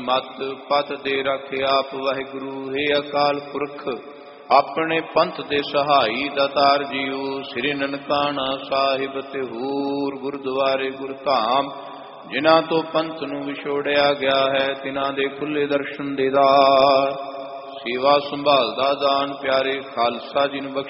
ਮਤ ਪਤ ਦੇ ਰੱਖ ਆਪ ਵਾਹਿਗੁਰੂ। ਹੈ ਅਕਾਲ ਪੁਰਖ ਆਪਣੇ ਪੰਥ ਦੇ ਸਹਾਈ ਦਾਤਾਰ ਜੀਓ। ਸ੍ਰੀ ਨਨਕਾਣਾ ਸਾਹਿਬ ਤੇ ਹੋਰ ਗੁਰਦੁਆਰੇ ਗੁਰਧਾਮ ਜਿਨ੍ਹਾਂ ਤੋਂ ਪੰਥ ਨੂੰ ਵਿਛੋੜਿਆ ਗਿਆ ਹੈ, ਤਿਨਾਂ ਦੇ ਖੁੱਲੇ ਦਰਸ਼ਨ ਦੇਦਾਰ। ਸੇਵਾ ਸੰਭਾਲ ਦਾ ਦਾਨ ਪਿਆਰੇ ਖਾਲਸਾ ਜੀ ਨੂੰ ਬਖਸ਼